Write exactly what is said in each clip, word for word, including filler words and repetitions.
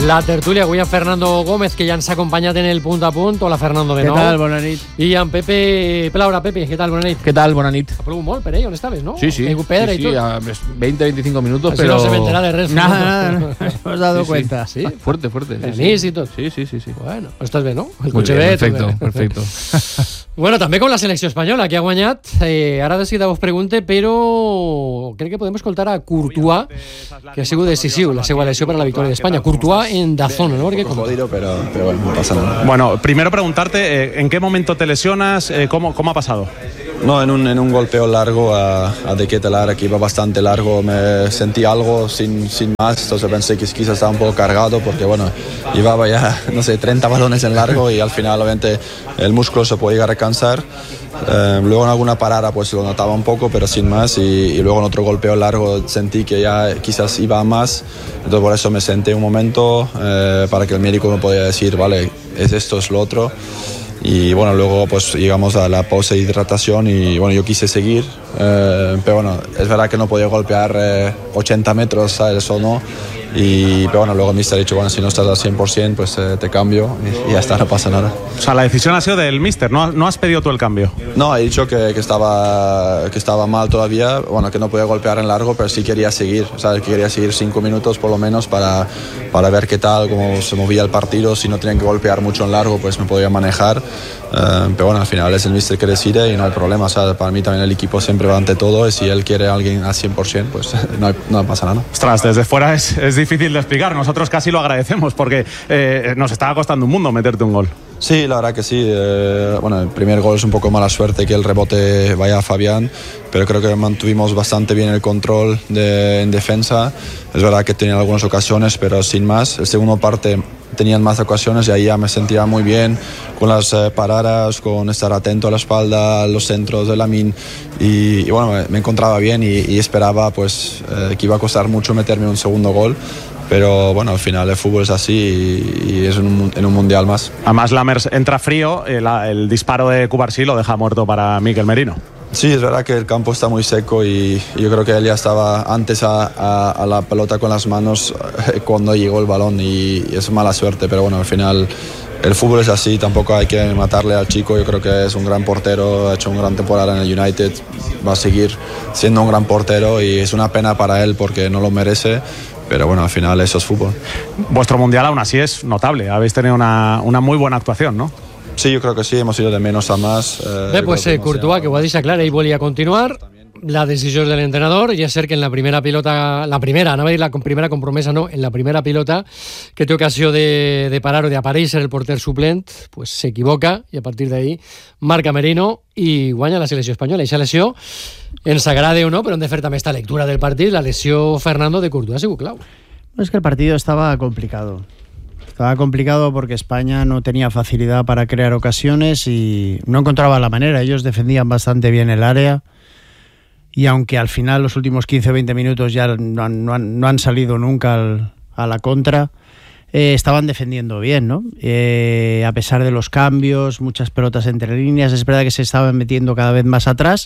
La tertúlia, avui amb Fernando Gómez, que ja ens ha acompanyat en el punt a punt. Hola, Fernando, de Què nou. tal? Bona nit. I amb Pepe Plaura. Pepe, què tal? Bona nit. Què tal? Bona nit. Ha plogut molt per ahí, on estaves, no? Sí, sí. Hay pedra sí, y todo. sí, a veinte a veinticinco minutos, Así pero... no se me entera de res. Nada, no? nada, no, no hemos dado sí, cuenta. Sí, sí. Fuerte, fuerte. Sí, Anís sí. i tot. Sí, sí, sí, sí. Bueno, estàs bé, no? El Muy cotxe bien, bé, tot perfecto, bé. perfecto. Bueno, també com la selecció espanyola, que ha guanyat. Eh, ara de seguida vos pregunte, però crec que podem escoltar a Courtois, que ha sigut decisiu la seva elecció per a la victòria d'Espanya. Courtois en Dazón, ¿no? Porque Jodido, pero, pero bueno, no pasa nada. Bueno, primero preguntarte, eh, ¿en qué momento te lesionas? Eh, ¿cómo, ¿Cómo ha pasado? No, en un, en un golpeo largo a, a De Ketelaere, que iba bastante largo, me sentí algo sin, sin más, entonces pensé que quizás estaba un poco cargado porque bueno, llevaba ya, no sé, treinta balones en largo y al final obviamente el músculo se puede llegar a cansar. Eh, luego en alguna parada pues lo notaba un poco, pero sin más, y, y luego en otro golpeo largo sentí que ya quizás iba a más, entonces por eso me senté un momento eh, para que el médico me podía decir, vale, es esto, es lo otro. Y bueno, luego pues llegamos a la pausa de hidratación y bueno, yo quise seguir, eh, pero bueno, es verdad que no podía golpear eh, ochenta metros, ¿sabes? Eso no. Y pero bueno, luego el míster ha dicho, bueno, si no estás al cien por ciento, pues eh, te cambio y, y ya está, no pasa nada. O sea, la decisión ha sido del míster, ¿no, no has pedido tú el cambio? No, he dicho que, que, estaba, que estaba mal todavía, bueno, que no podía golpear en largo, pero sí quería seguir, ¿sabes? Que quería seguir cinco minutos por lo menos para, para ver qué tal, cómo se movía el partido, si no tenían que golpear mucho en largo, pues me podía manejar. Uh, pero bueno, al final es el míster que decide y no hay problema, o sea, para mí también el equipo siempre va ante todo y si él quiere a alguien al cien por ciento, pues no, hay, no pasa nada. Ostras, desde fuera es, es difícil de explicar, nosotros casi lo agradecemos porque eh, nos estaba costando un mundo meterte un gol. Sí, la verdad que sí. Eh, bueno, el primer gol es un poco mala suerte que el rebote vaya a Fabián, pero creo que mantuvimos bastante bien el control de, en defensa. Es verdad que tenían algunas ocasiones, pero sin más. El segundo parte tenían más ocasiones y ahí ya me sentía muy bien con las eh, paradas, con estar atento a la espalda, a los centros de Lamine y, y bueno, me, me encontraba bien y, y esperaba pues eh, que iba a costar mucho meterme un segundo gol. Pero bueno, al final el fútbol es así y, y es un, en un mundial más. Además, Lammers entra frío, el, el disparo de Cubarsí lo deja muerto para Mikel Merino. Sí, es verdad que el campo está muy seco y yo creo que él ya estaba antes a, a, a la pelota con las manos cuando llegó el balón y es mala suerte, pero bueno, al final el fútbol es así, tampoco hay que matarle al chico, yo creo que es un gran portero, ha hecho una gran temporada en el United, va a seguir siendo un gran portero y es una pena para él porque no lo merece. Pero bueno, al final eso es fútbol. Vuestro mundial aún así es notable, habéis tenido una, una muy buena actuación, ¿no? Sí, yo creo que sí, hemos ido de menos a más. Eh, Bé, pues eh, Courtois, que ho ha deixat clar, ell volia continuar. La decisió és de l'entrenador i és cert que en la primera pilota, la primera, anava a dir la primera compromesa, no, en la primera pilota que té ocasió de, de parar o d'aparèixer el porter suplent, pues s'equivoca i a partir d'ahí marca Merino i guanya la selecció espanyola. I aquesta lesió ens agrade o no, però hem de fer també esta lectura del partit. La lesió, Fernando, de Courtois ha sigut clau. Es que el partido estaba complicado. Estaba complicado porque España no tenía facilidad para crear ocasiones y no encontraba la manera. Ellos defendían bastante bien el área. Y aunque al final los últimos quince o veinte minutos ya no han, no han, no han salido nunca al, a la contra, eh, estaban defendiendo bien, ¿no? Eh, a pesar de los cambios, muchas pelotas entre líneas, es verdad que se estaban metiendo cada vez más atrás,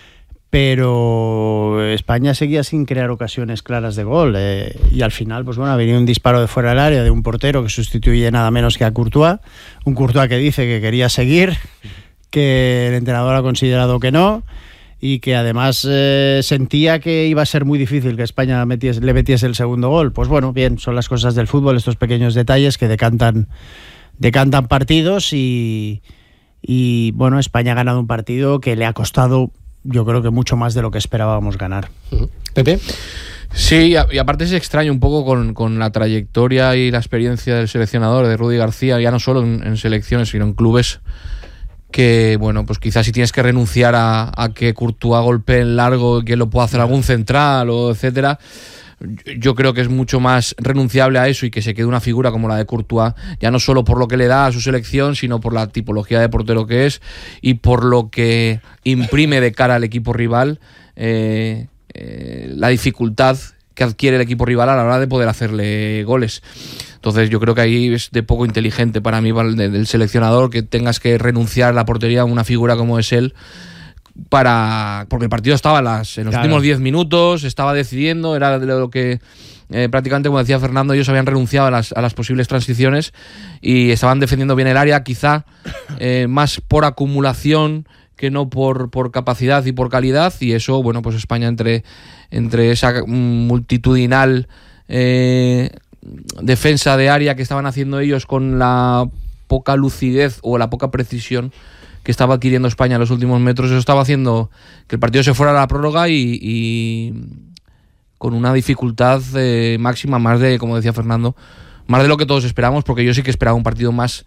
pero España seguía sin crear ocasiones claras de gol. Eh, y al final, pues bueno, ha venido un disparo de fuera del área de un portero que sustituye nada menos que a Courtois, un Courtois que dice que quería seguir, que el entrenador ha considerado que no, y que además eh, sentía que iba a ser muy difícil que España metiese, le metiese el segundo gol. Pues bueno, bien, son las cosas del fútbol, estos pequeños detalles que decantan, decantan partidos y, y bueno, España ha ganado un partido que le ha costado, yo creo que mucho más de lo que esperábamos ganar. Pepe. Sí, y aparte es extraño un poco con, con la trayectoria y la experiencia del seleccionador, de Rudi García, ya no solo en, en selecciones, sino en clubes, que bueno, pues quizás si tienes que renunciar a, a que Courtois golpee en largo y que lo pueda hacer algún central o etcétera, yo creo que es mucho más renunciable a eso y que se quede una figura como la de Courtois, ya no solo por lo que le da a su selección, sino por la tipología de portero que es y por lo que imprime de cara al equipo rival, eh, eh, la dificultad que adquiere el equipo rival a la hora de poder hacerle goles. Entonces yo creo que ahí es de poco inteligente para mí, del seleccionador, que tengas que renunciar a la portería a una figura como es él, para porque el partido estaba en, las, en los claro. últimos diez minutos, estaba decidiendo, era de lo que eh, prácticamente, como decía Fernando, ellos habían renunciado a las, a las posibles transiciones y estaban defendiendo bien el área, quizá eh, más por acumulación que no por, por capacidad y por calidad, y eso, bueno, pues España entre, entre esa multitudinal eh, defensa de área que estaban haciendo ellos con la poca lucidez o la poca precisión que estaba adquiriendo España en los últimos metros, eso estaba haciendo que el partido se fuera a la prórroga y, y con una dificultad eh, máxima, más de, como decía Fernando, más de lo que todos esperamos, porque yo sí que esperaba un partido más,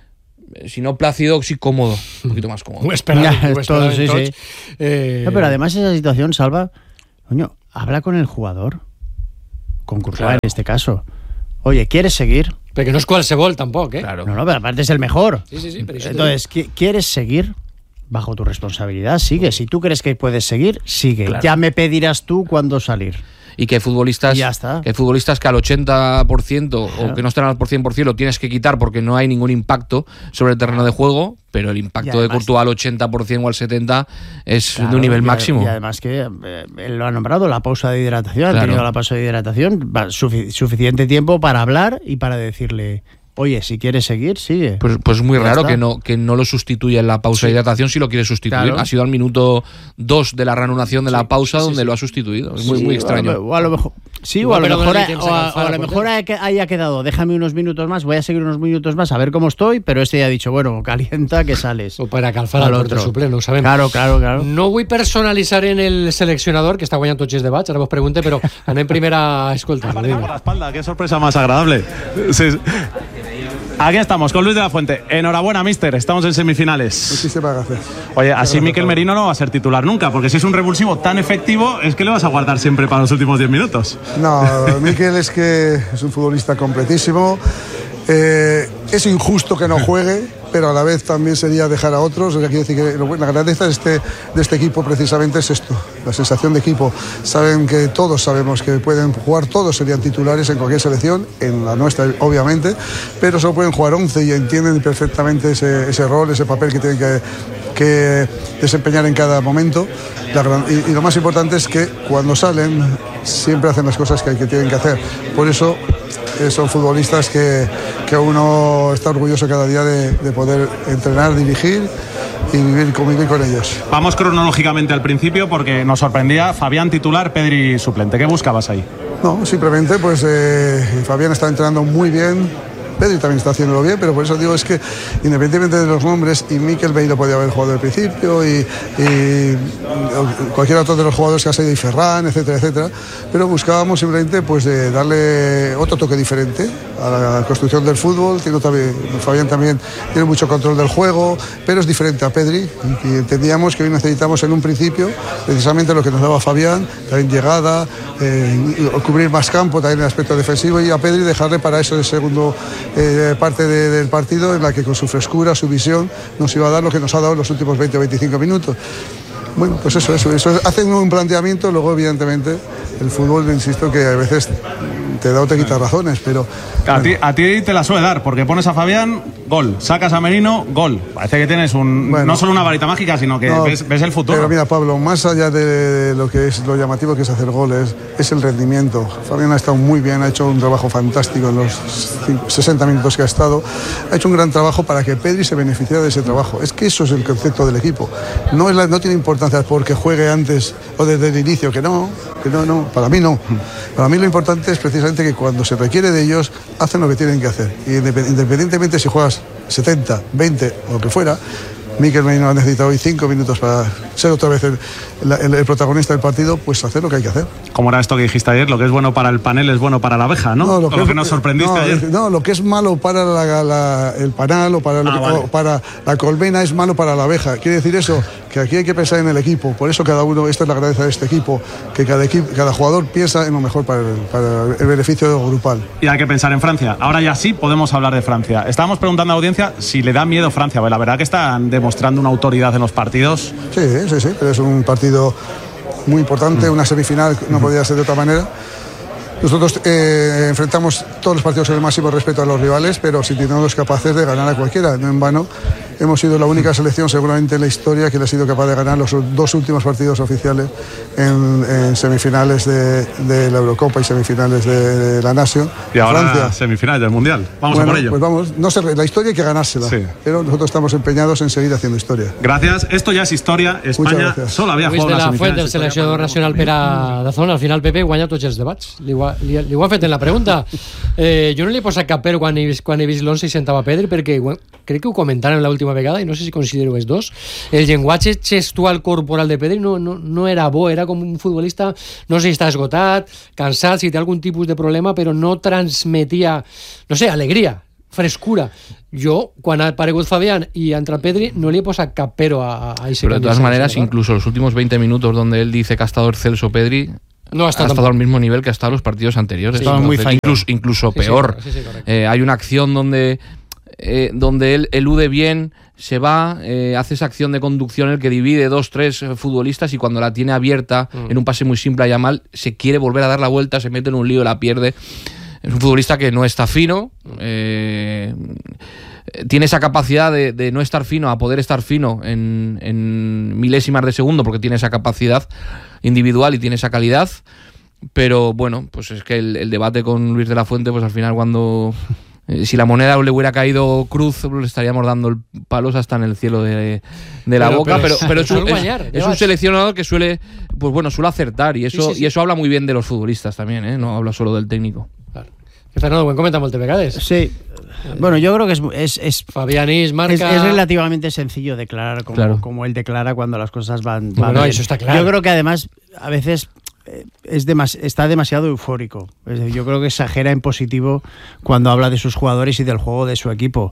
si no plácido, sí cómodo, un poquito más cómodo. Esperaba, ya, esperaba, sí, sí. Eh... No, pero además esa situación, Salva, coño, habla con el jugador, con Courtois claro. en este caso. Oye, ¿quieres seguir? Pero que no es Qualsevol tampoco, ¿eh? Claro. No, no, pero aparte es el mejor. Sí, sí, sí. Pero entonces, ¿quieres seguir? Bajo tu responsabilidad, sigue. Si tú crees que puedes seguir, sigue. Claro. Ya me pedirás tú cuándo salir. Y que hay futbolistas, ya está. que hay futbolistas que al ochenta por ciento claro. o que no están al cien por ciento lo tienes que quitar porque no hay ningún impacto sobre el terreno de juego, pero el impacto además, de Courtois al ochenta por ciento o al setenta por ciento es claro, de un nivel y máximo. Y además que eh, él lo ha nombrado, la pausa de hidratación, claro. ha tenido la pausa de hidratación, sufic- suficiente tiempo para hablar y para decirle... Oye, si quieres seguir, sigue. Pues, pues es muy ya raro que no, que no lo sustituya en la pausa sí. de hidratación si lo quiere sustituir. Claro. Ha sido al minuto dos de la reanudación de sí, la pausa sí, donde sí. lo ha sustituido. Es muy, sí, muy extraño. O a lo mejor, sí, o a lo mejor, a, o a, o a lo mejor haya quedado, déjame unos minutos más, voy a seguir unos minutos más a ver cómo estoy, pero este ya ha dicho, bueno, calienta que sales. O para calzar al otro suplente, ho sabem. Claro, claro, claro. No vull personalitzar en el seleccionador, que està guanyant tots els debats, ara vos pregunte, però anem primera escolta. Por la espalda, qué sorpresa más agradable. Sí. Aquí estamos con Luis de la Fuente. Enhorabuena, mister. Estamos en semifinales. Muchísimas gracias. Oye, así Mikel Merino no va a ser titular nunca, porque si es un revulsivo tan efectivo, es que le vas a guardar siempre para los últimos diez minutos. No, Mikel es que es un futbolista completísimo. Eh, es injusto que no juegue, pero a la vez también sería dejar a otros. O sea, quiero decir que la grandeza de este, de este equipo precisamente es esto, la sensación de equipo. Saben que todos sabemos que pueden jugar, todos serían titulares en cualquier selección, en la nuestra obviamente, pero solo pueden jugar once y entienden perfectamente ese, ese rol, ese papel que tienen que, que desempeñar en cada momento. La gran, y, y lo más importante es que cuando salen siempre hacen las cosas que, que tienen que hacer. Por eso eh, son futbolistas que, que uno está orgulloso cada día de, de poder entrenar, dirigir y vivir, convivir con ellos. Vamos cronológicamente al principio porque nos sorprendía Fabián titular, Pedri suplente. ¿Qué buscabas ahí? No, simplemente pues eh, Fabián está entrenando muy bien. Pedri también está haciéndolo bien, pero por eso digo es que independientemente de los nombres, y Mikel Merino podía haber jugado al principio y, y cualquier otro de los jugadores que ha salido, y Ferran, etcétera, etcétera, pero buscábamos simplemente pues de darle otro toque diferente a la construcción del fútbol. Tiene también, Fabián también tiene mucho control del juego, pero es diferente a Pedri y, y entendíamos que hoy necesitamos en un principio precisamente lo que nos daba Fabián, también llegada, eh, cubrir más campo también en el aspecto defensivo, y a Pedri dejarle para eso el segundo Eh, parte de, del partido en la que con su frescura, su visión nos iba a dar lo que nos ha dado en los últimos veinte o veinticinco minutos. Bueno, pues eso, eso, eso. Hacen un planteamiento, luego evidentemente el fútbol, insisto, que a veces te da o te quita razones, pero... A, bueno. ti, a ti te la suele dar, porque pones a Fabián, gol, sacas a Merino, gol. Parece que tienes un bueno, no solo una varita mágica, sino que no, ves, ves el futuro. Pero mira, Pablo, más allá de lo que es lo llamativo que es hacer goles, es el rendimiento. Fabián ha estado muy bien, ha hecho un trabajo fantástico en los sesenta minutos que ha estado. Ha hecho un gran trabajo para que Pedri se beneficiara de ese trabajo. Es que eso es el concepto del equipo. No, es la, no tiene importancia porque juegue antes o desde el inicio, que no, que no, no, para mí no. Para mí lo importante es precisamente que cuando se requiere de ellos, hacen lo que tienen que hacer. Y independientemente si juegas setenta, veinte o lo que fuera, Mikel Merino ha necesitado hoy cinco minutos para ser otra vez el, el, el protagonista del partido, pues hacer lo que hay que hacer. ¿Cómo era esto que dijiste ayer? Lo que es bueno para el panel es bueno para la abeja, ¿no? No, lo, que, lo que nos sorprendiste no, ayer. No, lo que es malo para la, la, el panal o para, ah, vale. o para la colmena es malo para la abeja. Quiere decir eso, que aquí hay que pensar en el equipo. Por eso cada uno, esta es la grandeza de este equipo, que cada, equipo, cada jugador piensa en lo mejor para el, para el beneficio grupal. Y hay que pensar en Francia. Ahora ya sí podemos hablar de Francia. Estábamos preguntando a la audiencia si le da miedo Francia. Pues la verdad que están demostrando una autoridad en los partidos. Sí, sí, sí, pero es un partido muy importante, una semifinal no podía ser de otra manera. Nosotros eh, enfrentamos todos los partidos con el máximo respeto a los rivales, pero sintiéndonos capaces de ganar a cualquiera, no en vano. hemos sido la única selección seguramente en la historia que le ha sido capaz de ganar los dos últimos partidos oficiales en, en semifinales de, de la Eurocopa y semifinales de, de la Nación. Y ahora Francia. Semifinales del Mundial. Vamos bueno, a por ello. Pues vamos, no sé, la historia hay que ganársela, sí. Pero nosotros estamos empeñados en seguir haciendo historia. Gracias. Esto ya es historia. España solo había Luis jugado de la las Fuente, el seleccionador nacional per a Dazón, al final Pepe guanya tots els debats. Li, li, li ho ha fet en la pregunta. Eh, jo no li he posat cap pero quan he, quan he vist l'onze i sentava Pedri, perquè crec que ho comentàrem l'última vegada i no sé si considero els dos. El llenguatge gestual corporal de Pedri no, no, no era bo, era com un futbolista, no sé si està esgotat, cansat, si té algun tipus de problema, però no transmetia, no sé, alegria, frescura. Jo, quan ha aparegut Fabián y ha entrado Pedri, no le he posat cap pero a, a ese Pero de todas maneras, incluso los últimos veinte minutos donde él dice que ha estado excelso Pedri, no ha estado, ha estado al mismo nivel que ha estado los partidos anteriores. Sí, Entonces, muy fallo. incluso, incluso sí, peor. Sí, sí, sí, eh, hay una acción donde, eh, donde él elude bien, se va, eh, hace esa acción de conducción el que divide dos, tres eh, futbolistas y cuando la tiene abierta mm. en un pase muy simple a Yamal, se quiere volver a dar la vuelta, se mete en un lío, la pierde. Es un futbolista que no está fino, eh, tiene esa capacidad de, de no estar fino a poder estar fino en, en milésimas de segundo, porque tiene esa capacidad individual y tiene esa calidad. Pero bueno, pues es que el, el debate con Luis de la Fuente, pues al final cuando... Eh, si la moneda le hubiera caído cruz, le estaríamos dando palos hasta en el cielo de, de la pero, boca, pero, pero, pero es, un, guanyar, es, es un seleccionador que suele, pues bueno, suele acertar y eso, sí, sí, sí. y eso habla muy bien de los futbolistas también, ¿eh? No habla solo del técnico. Claro. Fernando, buen comenta moltes vegades. Sí. Bueno, yo creo que es, es, es Fabianis marca. Es, es relativamente sencillo declarar como, claro. como él declara cuando las cosas van, van bueno, bien. eso está claro. Yo creo que además a veces es demas, está demasiado eufórico. Es decir, yo creo que exagera en positivo cuando habla de sus jugadores y del juego de su equipo.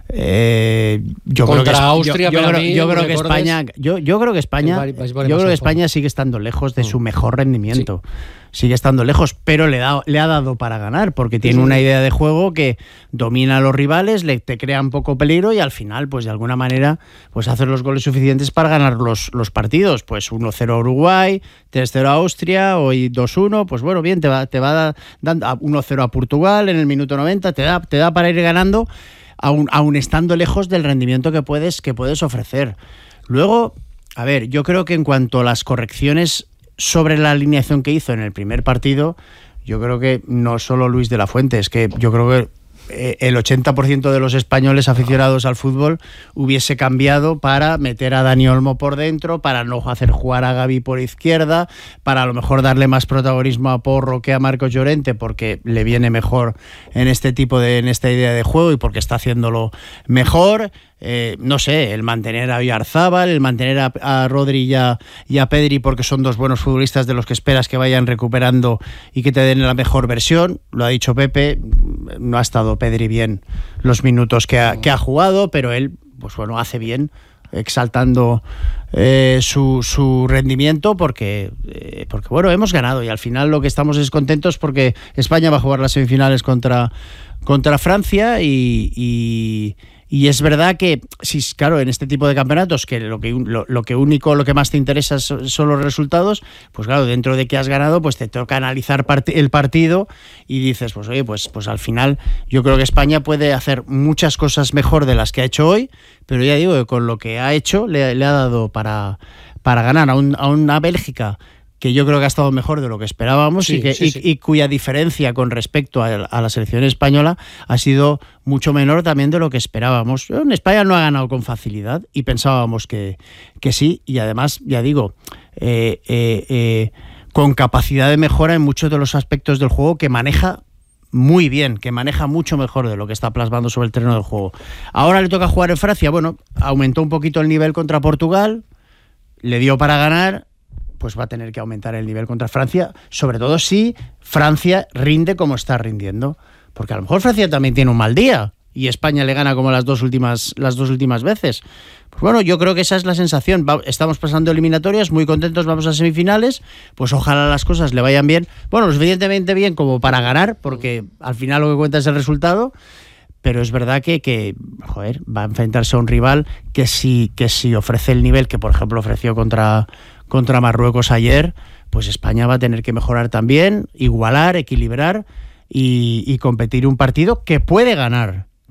Eh, yo Contra creo que Austria, yo, yo, para creo, mí, yo creo que recordes, España, yo, yo creo que España, vais, vais, vais yo creo que España juego. sigue estando lejos de mm. su mejor rendimiento. Sí. Sigue estando lejos, pero le, da, le ha dado para ganar, porque tiene una idea de juego que domina a los rivales, le te crea un poco peligro y al final, pues de alguna manera, pues hacer los goles suficientes para ganar los, los partidos. Pues uno cero a Uruguay, tres cero a Austria, hoy dos uno, pues bueno, bien, te va, te va dando uno cero a Portugal en el minuto noventa, te da, te da para ir ganando, aun, aun estando lejos del rendimiento que puedes, que puedes ofrecer. Luego, a ver, yo creo que en cuanto a las correcciones sobre la alineación que hizo en el primer partido, yo creo que no solo Luis de la Fuente, es que yo creo que el ochenta por ciento de los españoles aficionados al fútbol hubiese cambiado para meter a Dani Olmo por dentro, para no hacer jugar a Gavi por izquierda, para a lo mejor darle más protagonismo a Porro que a Marcos Llorente, porque le viene mejor en este tipo de, en esta idea de juego y porque está haciéndolo mejor. Eh, no sé, el mantener a Oyarzábal, el mantener a, a Rodri y a, y a Pedri, porque son dos buenos futbolistas de los que esperas que vayan recuperando y que te den la mejor versión. Lo ha dicho Pepe, no ha estado Pedri bien los minutos que ha, que ha jugado, pero él, pues bueno, hace bien, exaltando eh, su, su rendimiento porque, eh, porque, bueno, hemos ganado y al final lo que estamos es contentos porque España va a jugar las semifinales contra, contra Francia y... y Y es verdad que, sí, claro, en este tipo de campeonatos, que lo que, lo, lo que único, lo que más te interesa son los resultados, pues claro, dentro de que has ganado, pues te toca analizar part- el partido y dices, pues oye, pues, pues al final yo creo que España puede hacer muchas cosas mejor de las que ha hecho hoy, pero ya digo que con lo que ha hecho le, le ha dado para, para ganar a, un, a una Bélgica que yo creo que ha estado mejor de lo que esperábamos sí, y, que, sí, sí. Y, y cuya diferencia con respecto a, a la selección española ha sido mucho menor también de lo que esperábamos. En España no ha ganado con facilidad y pensábamos que, que sí, y además, ya digo, eh, eh, eh, con capacidad de mejora en muchos de los aspectos del juego que maneja muy bien, que maneja mucho mejor de lo que está plasmando sobre el terreno del juego. Ahora le toca jugar en Francia, bueno, aumentó un poquito el nivel contra Portugal, le dio para ganar, pues va a tener que aumentar el nivel contra Francia, sobre todo si Francia rinde como está rindiendo, porque a lo mejor Francia también tiene un mal día y España le gana como las dos últimas, las dos últimas veces. Pues bueno, yo creo que esa es la sensación. Va, estamos pasando eliminatorias, muy contentos, vamos a semifinales, pues ojalá las cosas le vayan bien, bueno, lo suficientemente bien como para ganar, porque al final lo que cuenta es el resultado. Pero es verdad que, que joder, va a enfrentarse a un rival que si, que si ofrece el nivel que, por ejemplo, ofreció contra, contra Marruecos ayer, pues España va a tener que mejorar también, igualar, equilibrar y, y competir un partido que puede ganar,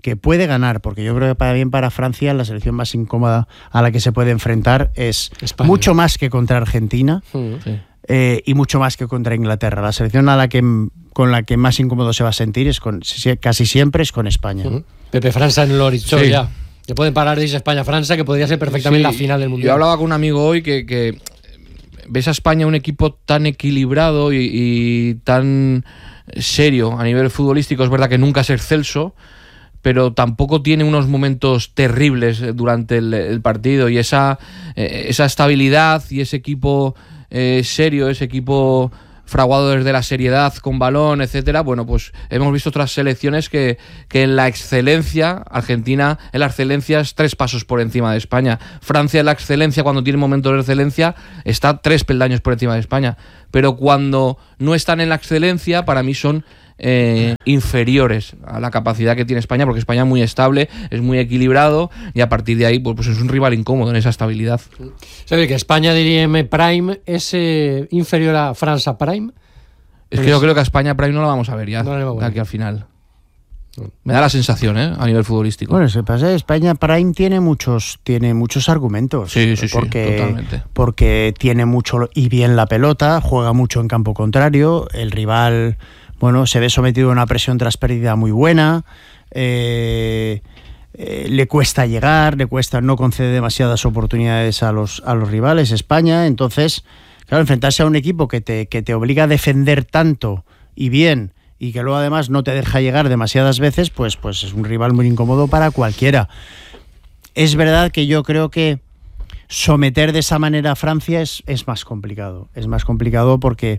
que puede ganar, porque yo creo que para bien para Francia la selección más incómoda a la que se puede enfrentar es España. Mucho más que contra Argentina sí. eh, y mucho más que contra Inglaterra. La selección a la que con la que más incómodo se va a sentir es con, casi siempre es con España. Uh-huh. Pepe França en l'horitzó sí. ya. Que pueden parar, dice España-Francia, que podría ser perfectamente sí. la final del Mundial. Yo hablaba con un amigo hoy que, que ves a España un equipo tan equilibrado y, y tan serio a nivel futbolístico. Es verdad que nunca es excelso, pero tampoco tiene unos momentos terribles durante el, el partido, y esa, eh, esa estabilidad y ese equipo eh, serio, ese equipo fraguado desde la seriedad, con balón, etcétera. Bueno, pues hemos visto otras selecciones que, que en la excelencia, Argentina en la excelencia es tres pasos por encima de España. Francia en la excelencia, cuando tiene momentos de excelencia, está tres peldaños por encima de España. Pero cuando no están en la excelencia, para mí son Eh, inferiores a la capacidad que tiene España, porque España es muy estable, es muy equilibrado, y a partir de ahí pues, pues es un rival incómodo en esa estabilidad. ¿Sabes que España, diríem, Prime es eh, inferior a Francia Prime? Es que yo creo que a España Prime no la vamos a ver ya, no de aquí al final. Me da la sensación, ¿eh? A nivel futbolístico. Bueno, se pasa, España Prime tiene muchos, tiene muchos argumentos. Sí, sí, porque, sí, totalmente. Porque tiene mucho y bien la pelota, juega mucho en campo contrario, el rival, bueno, se ve sometido a una presión tras pérdida muy buena, eh, eh, le cuesta llegar, le cuesta, no concede demasiadas oportunidades a los, a los rivales, España. Entonces, claro, enfrentarse a un equipo que te, que te obliga a defender tanto y bien, y que luego además no te deja llegar demasiadas veces, pues, pues es un rival muy incómodo para cualquiera. Es verdad que yo creo que someter de esa manera a Francia es, es más complicado, es más complicado porque...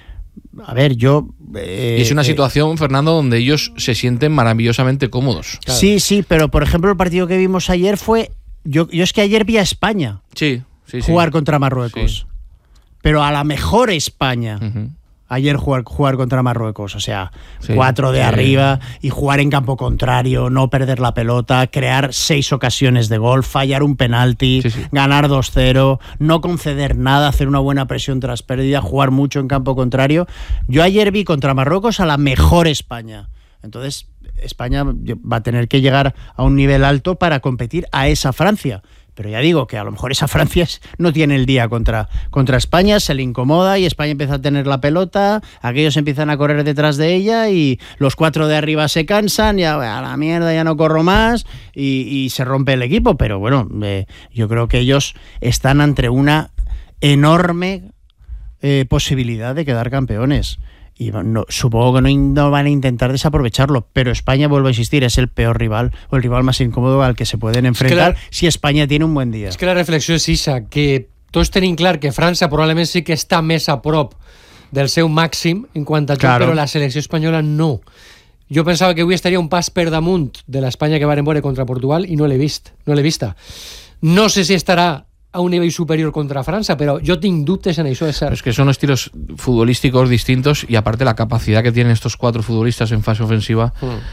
A ver, yo... Eh, y es una situación, eh, Fernando, donde ellos se sienten maravillosamente cómodos. Claro. Sí, sí, pero por ejemplo el partido que vimos ayer fue... Yo, yo es que ayer vi a España sí, sí, jugar sí. contra Marruecos. Sí. Pero a la mejor España. Uh-huh. Ayer jugar, jugar contra Marruecos, o sea, sí, cuatro de sí. arriba y jugar en campo contrario, no perder la pelota, crear seis ocasiones de gol, fallar un penalti, sí, sí. ganar dos cero, no conceder nada, hacer una buena presión tras pérdida, jugar mucho en campo contrario. Yo ayer vi contra Marruecos a la mejor España. Entonces, España va a tener que llegar a un nivel alto para competir a esa Francia. Pero ya digo que a lo mejor esa Francia no tiene el día contra, contra España, se le incomoda y España empieza a tener la pelota, aquellos empiezan a correr detrás de ella y los cuatro de arriba se cansan, ya a la mierda, ya no corro más, y, y se rompe el equipo. Pero bueno, eh, yo creo que ellos están ante una enorme eh, posibilidad de quedar campeones. Y no, supongo que no, no van a intentar desaprovecharlo, pero España, vuelvo a insistir, es el peor rival o el rival más incómodo al que se pueden enfrentar es que la, si España tiene un buen día. És que la reflexió és ixa, que tots tenim clar que França probablement sí que està més a prop del seu màxim en quant a joc, claro. Però la selecció espanyola no. Jo pensava que avui estaria un pas per damunt de l'Espanya que varen veure contra Portugal i no l'he vist, no l'he vista. No sé si estarà a un nivel superior contra Francia, pero yo tengo dubtes en eso de ser. Es que son estilos futbolísticos distintos y aparte la capacidad que tienen estos cuatro futbolistas en fase ofensiva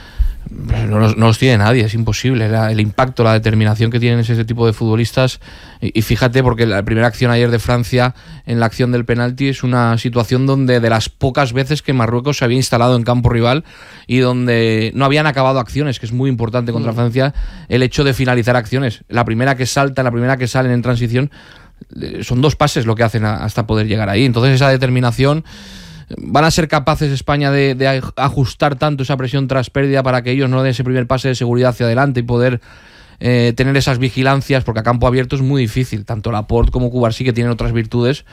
mm. no, los, no los tiene nadie, es imposible. La, el impacto, la determinación que tienen ese tipo de futbolistas, y, y fíjate, porque la primera acción ayer de Francia en la acción del penalti es una situación donde de las pocas veces que Marruecos se había instalado en campo rival y donde no habían acabado acciones, que es muy importante contra mm. Francia el hecho de finalizar acciones. La primera que salta, la primera que salen en transición, son dos pases lo que hacen hasta poder llegar ahí. Entonces esa determinación, van a ser capaces España de, de ajustar tanto esa presión tras pérdida para que ellos no den ese primer pase de seguridad hacia adelante y poder eh, tener esas vigilancias, porque a campo abierto es muy difícil. Tanto Laporte como Cubarsí, que tienen otras virtudes,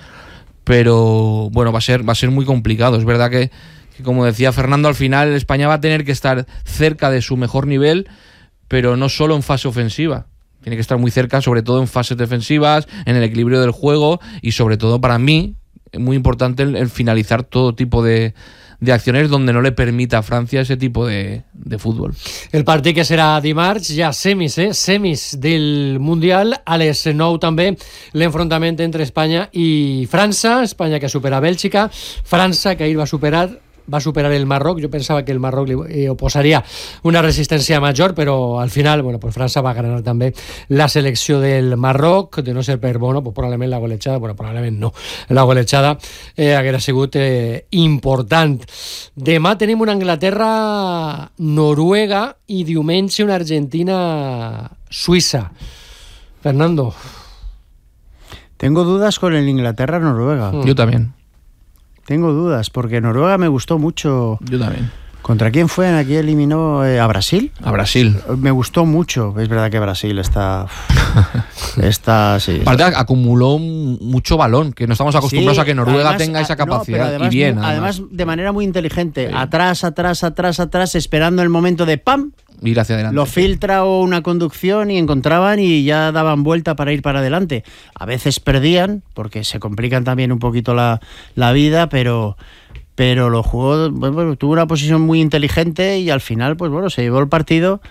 pero bueno, va a ser, va a ser muy complicado. Es verdad que, que, como decía Fernando, al final España va a tener que estar cerca de su mejor nivel, pero no solo en fase ofensiva. Tiene que estar muy cerca, sobre todo en fases defensivas, en el equilibrio del juego y sobre todo, para mí, muy importante el, el finalizar todo tipo de, de acciones donde no le permita a Francia ese tipo de, de fútbol. El partit que serà dimarts, ja semis, eh? semis del Mundial, a les nou també l'enfrontament entre Espanya i França, Espanya que supera Bèlgica, França que ahir va superar va a superar el Marroc. Yo pensaba que el Marroc le eh, oposaría una resistencia mayor, pero al final, bueno, pues França va a ganar també la selecció del Marroc, de no ser per Bono, pues probablement la golejada, bueno, probablement no, la golejada eh, haguera sigut eh, important. Demà tenim una Anglaterra-Noruega i diumenge una Argentina-Suïssa. Fernando. Tengo dudas con el Inglaterra-Noruega. Yo también. Tengo dudas, porque Noruega me gustó mucho. Yo también. ¿Contra quién fue? ¿Aquí eliminó eh, a Brasil? A Brasil. Me gustó mucho. Es verdad que Brasil está... está sí. Aparte, acumuló mucho balón, que no estamos acostumbrados sí, a que Noruega además, tenga esa capacidad. No, además, y bien, además. además, de manera muy inteligente. Sí. Atrás, atrás, atrás, atrás, esperando el momento de ¡pam! Ir hacia adelante. Lo filtra o una conducción y encontraban y ya daban vuelta para ir para adelante. A veces perdían, porque se complican también un poquito la, la vida, pero... pero lo jugó, bueno, tuvo una posición muy inteligente y al final, pues bueno, se llevó el partido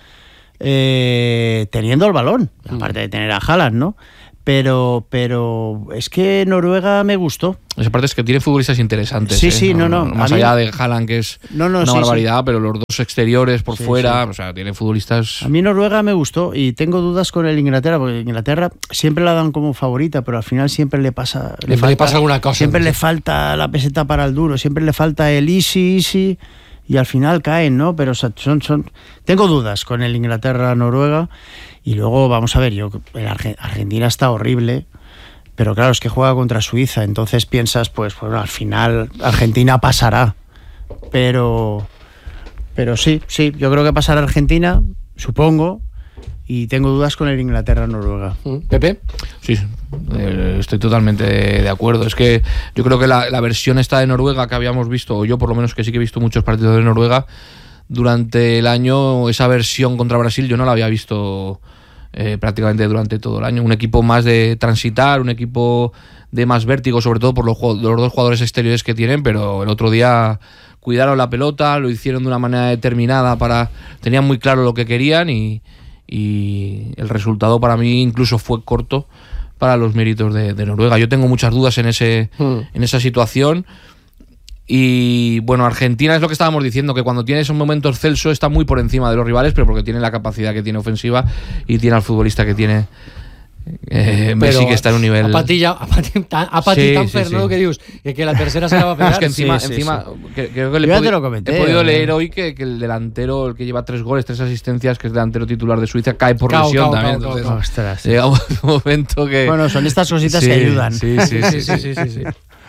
eh, teniendo el balón, mm. aparte de tener a Haaland, ¿no? Pero, pero es que Noruega me gustó. Esa parte es que tiene futbolistas interesantes. Sí, ¿eh? sí, no, no. Más mí, allá de Haaland, que es no, no, una sí, barbaridad, sí. pero los dos exteriores por sí, fuera, sí. o sea, tiene futbolistas... A mí Noruega me gustó y tengo dudas con el Inglaterra, porque Inglaterra siempre la dan como favorita, pero al final siempre le pasa... Le, falta, le pasa alguna cosa. Siempre ¿no? le falta la peseta para el duro, siempre le falta el easy, easy, y al final caen, ¿no? Pero son... son tengo dudas con el Inglaterra-Noruega y luego, vamos a ver, yo el Arge- Argentina está horrible... Pero claro, es que juega contra Suiza, entonces piensas, pues bueno, al final Argentina pasará. Pero, pero sí, sí, yo creo que pasará Argentina, supongo, y tengo dudas con el Inglaterra-Noruega. ¿Pepe? Sí, eh, estoy totalmente de, de acuerdo. Es que yo creo que la, la versión esta de Noruega que habíamos visto, o yo por lo menos que sí que he visto muchos partidos de Noruega, durante el año, esa versión contra Brasil yo no la había visto... Eh, prácticamente durante todo el año. Un equipo más de transitar, un equipo de más vértigo, sobre todo por los, los dos jugadores exteriores que tienen, pero el otro día cuidaron la pelota, lo hicieron de una manera determinada, para tenían muy claro lo que querían y, y el resultado para mí incluso fue corto para los méritos de, de Noruega. Yo tengo muchas dudas en, ese, mm. en esa situación. Y bueno, Argentina es lo que estábamos diciendo, que cuando tiene esos momentos Celso está muy por encima de los rivales, pero porque tiene la capacidad que tiene ofensiva y tiene al futbolista que tiene eh, Messi, que está en un nivel... A patilla, a patilla, a patilla sí, tan sí, Fernando sí. que dius, que, que la tercera se la va a pegar. Es que encima, sí, sí, encima sí. Que, creo que le Yo podi- te lo comenté, he podido ¿no? leer hoy que, que el delantero, el que lleva tres goles, tres asistencias, que es delantero titular de Suiza, cae por cao, lesión cao, también. cao, Entonces, cao, cao. Ostras. llega un momento que... Bueno, son estas cositas sí, que ayudan. Sí, sí, sí, sí, sí, sí, sí.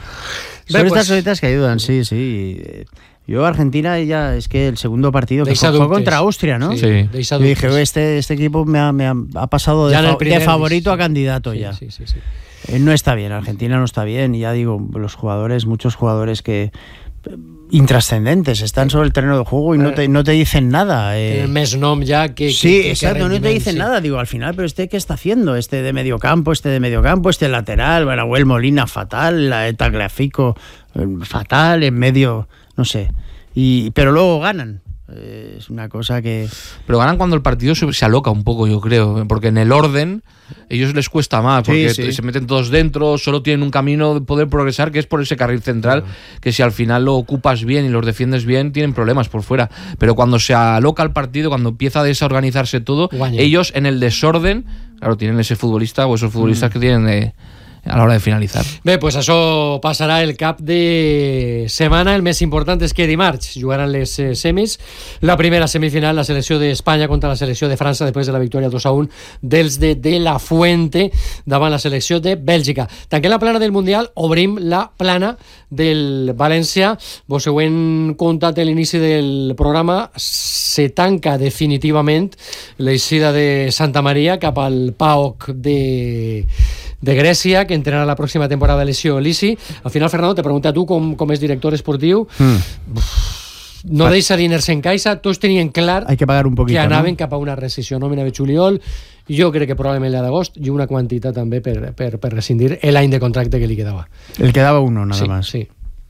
Son Bé, estas pues, cositas que ayudan, sí, sí. Yo Argentina ya es que el segundo partido que fue, fue contra Austria, ¿no? Sí. sí. Yo dije, este, este equipo me ha, me ha, ha pasado de, fa- de favorito a candidato sí, ya. Sí, sí, sí. Eh, no está bien, Argentina no está bien. Y ya digo, los jugadores, muchos jugadores que intrascendentes, están sobre el terreno de juego y no te, no te dicen nada. Eh. El mes nom ya que... que sí, que, exacto, que no te dicen sí. nada. Digo, al final, pero este, ¿qué está haciendo? Este de medio campo, este de medio campo, este lateral, Barahuel Molina, fatal, la Tagliafico, fatal, en medio, no sé. Y, pero luego ganan. Eh, es una cosa que... Pero ganan cuando el partido se, se aloca un poco, yo creo, porque en el orden ellos les cuesta más, porque sí, sí. se meten todos dentro, solo tienen un camino de poder progresar, que es por ese carril central, que si al final lo ocupas bien y los defiendes bien, tienen problemas por fuera. Pero cuando se aloca el partido, cuando empieza a desorganizarse todo, Guañe. ellos en el desorden, claro, tienen ese futbolista o esos futbolistas mm. que tienen de... a la hora de finalitzar. Bé, pues això passarà el cap de setmana. El més important és que dimarts jugaran les eh, semis. La primera semifinal, la selecció d'Espanya contra la selecció de França després de la victòria dos a un dels de De La Fuente davant la selecció de Bèlgica. Tanquem la plana del Mundial, obrim la plana del València. Vos heu contat a l'inici del programa, se tanca definitivament l'eixida de Santa Maria cap al P A O K de... de Grècia, que entrenarà la pròxima temporada a Lesio Lisi. Al final, Fernando, te pregunta a tu com, com és director esportiu. Mm. No Pat- deixa diners en caixa. Tots tenien clar Hay que pagar un poquito, que anaven ¿no? cap a una rescissió nòmina de juliol. Jo crec que probablement la d'agost i una quantitat també per, per, per rescindir l'any de contracte que li quedava. El quedaba uno, nada sí, más. Sí.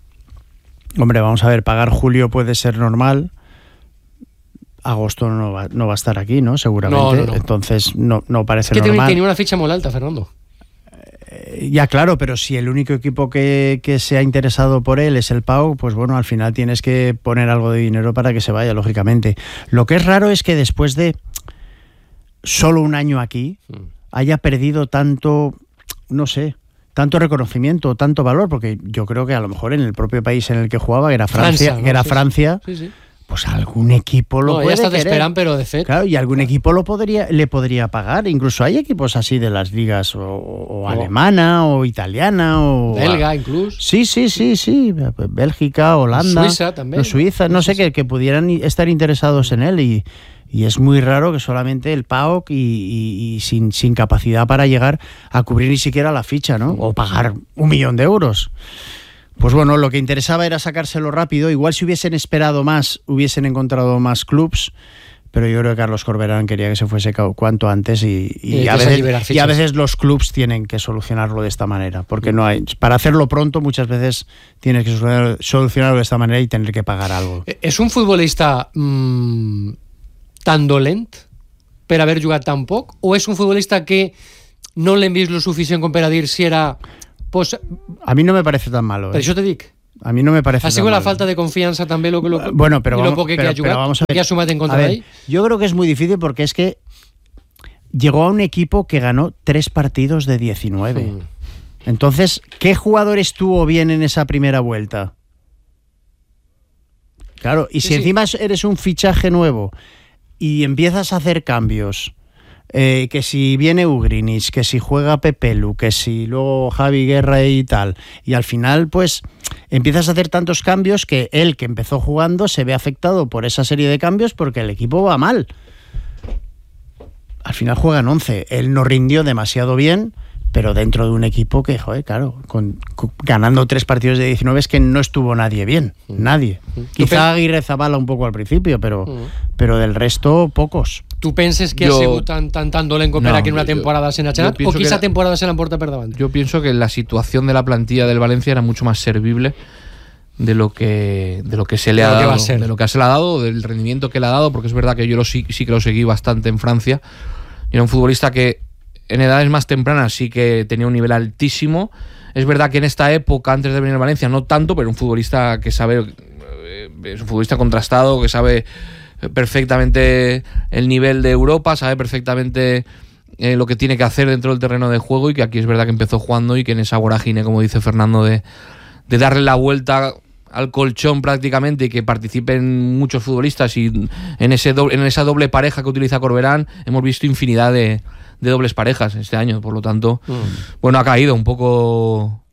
Hombre, vamos a ver, pagar julio puede ser normal. Agosto no va, no va a estar aquí, ¿no? Seguramente. No, no, no. Entonces no, no parece Es que normal. tenía una ficha muy alta, Fernando. Eh, ya, claro, pero si el único equipo que, que se ha interesado por él es el P A O K, pues bueno, al final tienes que poner algo de dinero para que se vaya, lógicamente. Lo que es raro es que después de solo un año aquí haya perdido tanto, no sé, tanto reconocimiento, tanto valor, porque yo creo que a lo mejor en el propio país en el que jugaba, que era Francia, Francia ¿no? que era sí, Francia sí, sí. pues algún equipo lo no, puede ya querer. esperan, pero de fe. Claro, y algún claro. equipo lo podría, le podría pagar. Incluso hay equipos así de las ligas o, o oh. alemana o italiana o belga incluso. Sí, sí, sí, sí. Bélgica, Holanda, Suiza también. Suiza, no sé, que, que pudieran estar interesados en él y, y es muy raro que solamente el P A O K y, y, y sin, sin capacidad para llegar a cubrir ni siquiera la ficha, ¿no? O pagar un millón de euros. Pues bueno, lo que interesaba era sacárselo rápido. Igual si hubiesen esperado más, hubiesen encontrado más clubs, pero yo creo que Carlos Corberán quería que se fuese cuanto antes y, y, y, a, veces, y a veces los clubs tienen que solucionarlo de esta manera, porque no hay, para hacerlo pronto muchas veces tienes que solucionarlo de esta manera y tener que pagar algo. ¿Es un futbolista mmm, tan dolent per haver jugat tan poc, o és un futbolista que no l'hem vist lo suficient com per a dir si era... Pues, a mí no me parece tan malo. Per ¿eh? això te dic. A mí no me parece ha sido tan la malo. falta de confianza también lo que lo, bueno, pero y vamos, lo poco que pero, ha jugado, vamos a ver, que ha sumado en contra a ver, de ahí. Yo creo que es muy difícil porque es que llegó a un equipo que ganó tres partidos de diecinueve. Mm. Entonces, ¿qué jugador estuvo bien en esa primera vuelta? Claro, y sí, si sí. encima eres un fichaje nuevo y empiezas a hacer cambios, eh, que si viene Ugrinic, que si juega Pepelu, que si luego Javi Guerra y tal, y al final pues empiezas a hacer tantos cambios que él, que empezó jugando, se ve afectado por esa serie de cambios porque el equipo va mal. Al final juegan once, él no rindió demasiado bien, pero dentro de un equipo que, joder, claro, con, con, ganando tres partidos de diecinueve es que no estuvo nadie bien, nadie. Quizá Aguirre Zabala un poco al principio, pero, uh-huh. pero del resto, pocos. ¿Tú penses que jo, ha sigut tan, tan, tan dolent com no, per aquí en una temporada se n'ha anat? ¿O que esa temporada se l'emporta per davant? Yo pienso que la situación de la plantilla del Valencia era mucho más servible de lo que de lo que se le ha dado, de lo que se le ha dado, del rendimiento que le ha dado, porque es verdad que yo lo, sí, sí que lo seguí bastante en Francia. Y era un futbolista que en edades más tempranas sí que tenía un nivel altísimo. Es verdad que en esta época, antes de venir a Valencia, no tanto, pero un futbolista que sabe, es un futbolista contrastado, que sabe perfectamente el nivel de Europa, sabe perfectamente eh, lo que tiene que hacer dentro del terreno de juego, y que aquí es verdad que empezó jugando y que en esa vorágine, como dice Fernando, de, de darle la vuelta al colchón prácticamente y que participen muchos futbolistas, y en ese doble, en esa doble pareja que utiliza Corberán hemos visto infinidad de, de dobles parejas este año, por lo tanto mm. bueno, ha caído un poco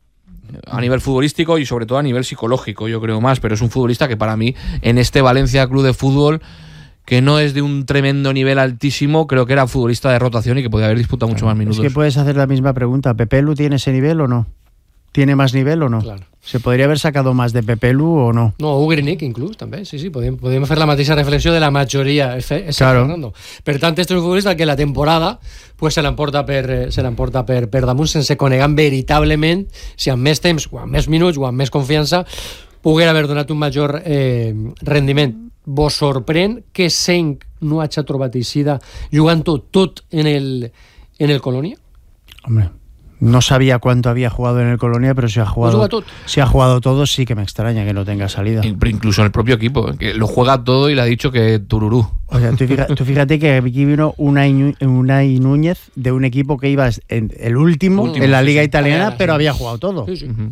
a nivel futbolístico y sobre todo a nivel psicológico, yo creo más, pero es un futbolista que para mí en este Valencia Club de Fútbol, que no es de un tremendo nivel altísimo, creo que era futbolista de rotación y que podía haber disputado mucho más minutos. Es que puedes hacer la misma pregunta, ¿Pepelu tiene ese nivel o no? ¿Tiene más nivel o no? Claro. ¿Se podria haver sacado más de Pepelu o no? No, Ugrinic inclús, també, sí, sí, podem, podem fer la mateixa reflexió de la majoria, és, és claro. Fernando. Per tant, este és un futbolista que la temporada pues, se l'emporta per, se l'emporta per, per damunt, sense conegar veritablement si amb més temps, o amb més minuts, o amb més confiança, poguera haver donat un major eh, rendiment. Vos sorprèn que Senc no hagi trobat Isida jugant tot, tot en el, en el Colònia? Hombre, no sabía cuánto había jugado en el Colonia, pero si ha jugado, si ha jugado todo, sí que me extraña que no tenga salida. Incluso en el propio equipo, que lo juega todo y le ha dicho que tururú. O sea, tú fíjate, tú fíjate que aquí vino Unai, Unai Núñez de un equipo que iba en el último, último en la Liga sí, Italiana, sí. pero había jugado todo. Sí, sí. Uh-huh.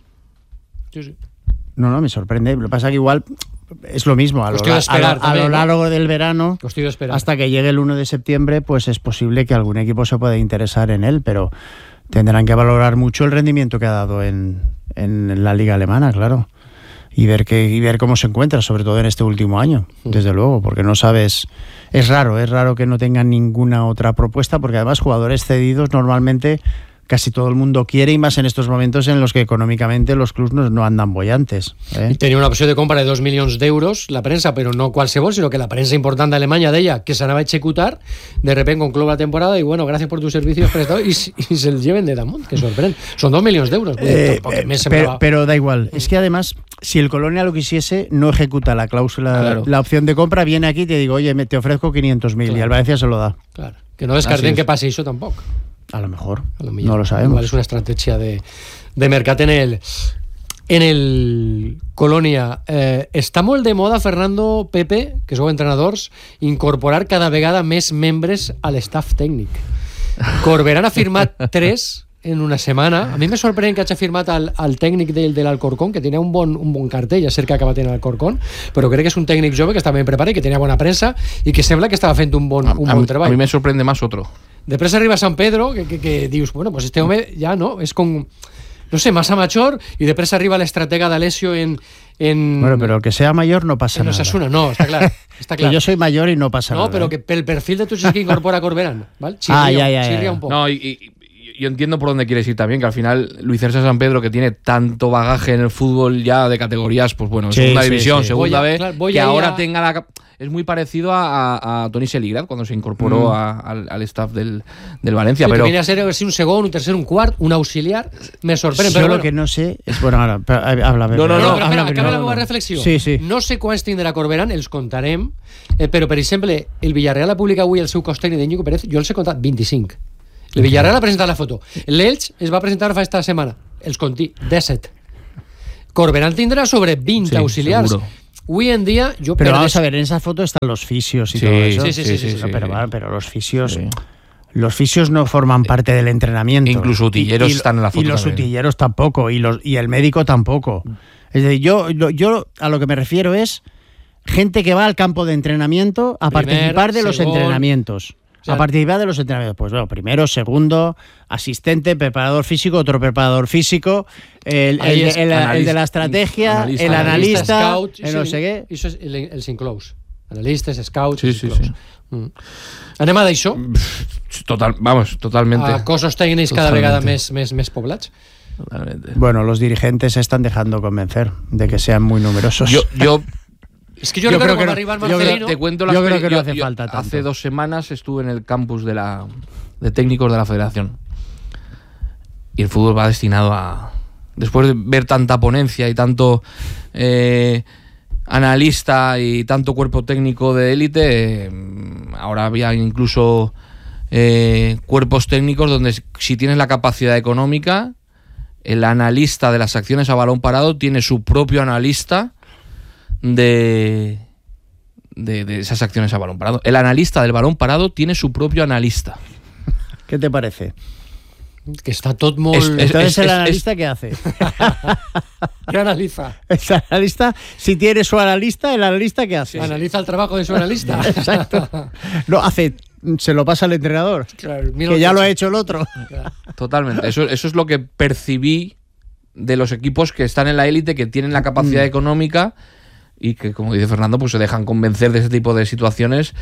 sí, sí. No, no, me sorprende. Lo que pasa es que igual es lo mismo. A lo, a, esperar, a, también, a lo largo ¿no? del verano, esperar. hasta que llegue el uno de septiembre, pues es posible que algún equipo se pueda interesar en él, pero tendrán que valorar mucho el rendimiento que ha dado en, en la liga alemana, claro, y ver que y ver cómo se encuentra, sobre todo en este último año, desde luego, porque no sabes, es raro, es raro que no tengan ninguna otra propuesta, porque además jugadores cedidos normalmente casi todo el mundo quiere, y más en estos momentos en los que económicamente los clubs no, no andan bollantes. ¿eh? Y tenía una opció de compra de dos milions d'euros la premsa, però no qualsevol, sinó que la premsa important d'Alemanya deia que s'anava a executar, de repente conclou la temporada y bueno, gracias por tus servicios prestados, y, y se els lleven de damunt, que sorprèn. Son dos milions d'euros. Eh, eh, pero, pero da igual, es que además, si el Colonia lo quisiese, no ejecuta la cláusula, claro. la opción de compra, viene aquí y te digo, oye, te ofrezco quinientos mil, claro. y al Valencia se lo da. Claro, que no descarten que pase eso tampoco. A lo mejor, a lo millor. No lo sabemos. Igual és una estratègia de, de mercat en el en el Colònia. Eh, està molt de moda, Fernando, Pepe, que sou entrenadors, incorporar cada vegada més membres a l'estaf tècnic. Corberán ha firmat tres en una setmana. A mi me sorprèn que hagi firmat el, el tècnic del, de l'Alcorcón, que tenia un bon, un bon cartell, ja sé que acaba tenint l'Alcorcón, però crec que és un tècnic jove que estava ben preparat i que tenia bona premsa i que sembla que estava fent un bon, un a, bon a, treball. A mi me sorprende más otro. Després arriba San Pedro, que, que, que dius, bueno, pues este home ja no, és com, no sé, massa major, i després arriba l'estratega d'Alessio en, en... Bueno, pero que sea mayor no pasa en nada. Osasuna, no, està clar. Està clar. Que yo soy mayor y no pasa no, nada. No, però ¿eh? que pel perfil de Tuchis que incorpora Corberán, ¿vale? Chirría, ah, ya, ya, chirría ya. un poco. No, y, y yo entiendo por dónde quieres ir también, que al final Luis César San Pedro, que tiene tanto bagaje en el fútbol ya de categorías, pues bueno, sí, segunda sí, división, sí. segunda Voy a, B, claro, voy que a ahora a... tenga la... Es muy parecido a, a, a Toni Seligrad cuando se incorporó mm. a, al, al staff del, del Valencia. Sí, pero que viene a ser un segundo, un tercer, un cuarto, un auxiliar, me sorprende. Yo pero lo bueno. que no sé es... Bueno, ahora, pero, habla. No, no, No, no, però habla, espera, acaba la no, meva no. reflexió. Sí, sí. No sé quants tindrà Corberán, els contarem, eh, però, per exemple, el Villarreal ha publicat avui el seu cos tècnic d'Íñigo Pérez, jo els he contat vint-i-cinc. El Villarreal ha presentat la foto. L'Elx es va presentar fa esta setmana. Els conti, disset. Corberán tindrà sobre vint sí, auxiliars. Seguro. Hoy en día, yo... Pero perdes... vamos a ver, en esa foto están los fisios y Sí, todo eso. Sí, sí, sí. sí, sí, No, sí. pero, vale, pero los fisios... Sí. Los fisios no forman parte del entrenamiento. Incluso utilleros Y- y- están en la foto Y los también. utilleros tampoco. Y, los, y el médico tampoco. Es decir, yo, yo, yo a lo que me refiero es gente que va al campo de entrenamiento a Primer, participar de los segon. entrenamientos. O sea, a participar de los entrenamientos. Pues bueno, primero, segundo, asistente, preparador físico, otro preparador físico, el, Ahí el, es el- el analista, de la estrategia, analista, el analista, scout, el no sé qué. Això és el, el inclous. Analistes, scouts... Sí, els sí, inclous. sí. Mm. Anem a d'això, Total, vamos, totalmente. a cossos tècnics cada Totalmente. vegada més, més, més poblats. Totalmente. Bueno, los dirigentes se están dejando convencer de que sean muy numerosos. Yo, yo És que jo, Yo creo creo que que cuando no. arriba el Yo creo- Marcelino... te cuento la Yo creo que no experiencia. hace Yo- falta tanto. Hace dos semanas estuve en el campus de la de técnicos de la Federación. Y el fútbol va destinado a... Después de ver tanta ponencia y tanto eh, analista y tanto cuerpo técnico de élite, eh, ahora había incluso eh, cuerpos técnicos donde si tienes la capacidad económica, el analista de las acciones a balón parado tiene su propio analista de, de, de esas acciones a balón parado. El analista del balón parado tiene su propio analista. ¿Qué te parece? Que està tot molt... Es- es- Entonces, ¿el es- analista qué hace? ¿Qué analiza? El analista, si tiene su analista, ¿el analista qué hace? Analiza el trabajo de su analista. Exacto. No, hace, se lo pasa al entrenador, Claro, mira que el ya lo ha coche. hecho el otro. Claro. Totalmente. Eso, eso es lo que percibí de los equipos que están en la élite, que tienen la capacidad Mm. económica y que, como dice Fernando, pues se dejan convencer de ese tipo de situaciones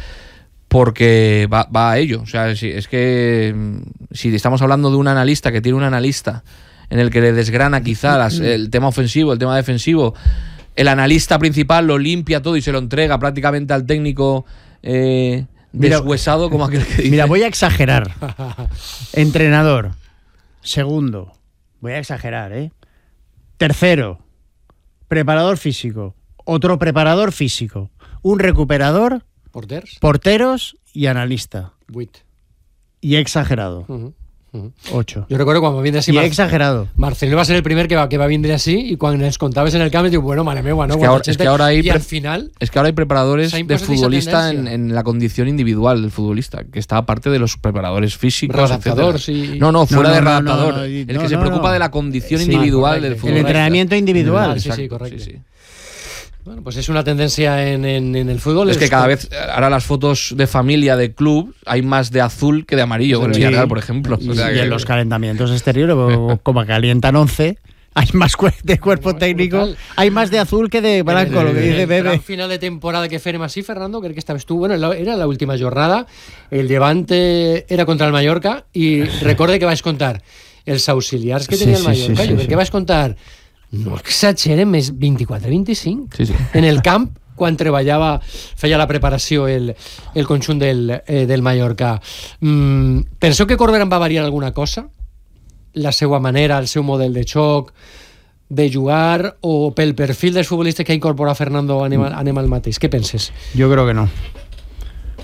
porque va, va a ello. O sea, si, es que mm, si estamos hablando de un analista que tiene un analista en el que le desgrana quizá las- el tema ofensivo, el tema defensivo, el analista principal lo limpia todo y se lo entrega prácticamente al técnico eh, Mira- deshuesado, como aquel que dice. Mira, voy a exagerar. Entrenador. Segundo. Voy a exagerar, ¿eh? Tercero. Preparador físico. Otro preparador físico. Un recuperador, Porters? porteros y analista. Vuit. Y he exagerado. Uh-huh. Uh-huh. Ocho. Jo recordo quan va vindre així Y he Mar exagerado. Marcelino va ser el primer que va, que va vindre així i quan ens contaves en el camp diu, bueno, mare meva, no? Es que ahora- es que ahora hay I al pre- final... Es que ahora hay preparadores Se ha de impuesto esa futbolista en, tendencia. en la condición individual del futbolista, que está aparte de los preparadores físicos. Redactador, etcétera. sí. No, no, fuera No, no, de no, redactador. no, no, el no, que se no, preocupa no. de la condición Sí, individual correcto. del El futbolista. El entrenamiento individual. Sí, sí, Exacto, correcto. sí, sí. Bueno, pues es una tendencia en, en, en el fútbol. Es que cada vez, ahora las fotos de familia de club hay más de azul que de amarillo, con el Sí. Villarreal, por ejemplo. Y, O sea y que- en los calentamientos exteriores, como- como calientan once, hay más cue- de cuerpo No, es técnico, brutal. hay más de azul que de blanco, En el- lo que en dice el Bebe. gran final de temporada que fem así, Fernando, crec que estaves tu, bueno, la- era la última jornada, el Levante era contra el Mallorca i recorde que vaig contar els auxiliars que Sí, tenia el sí, Mallorca, sí, jo sí, crec sí. que vaig contar, no exageren, més vint-i-quatre vint-i-cinc Sí, sí. en el camp quan treballava, feia la preparació el, el conjunt del, eh, del Mallorca. Mm, penseu que Corberán va variar alguna cosa? La seva manera, el seu model de xoc, de jugar, o pel perfil dels futbolistes que ha incorporat Fernando anem, anem al mateix? Què penses? Yo creo que no.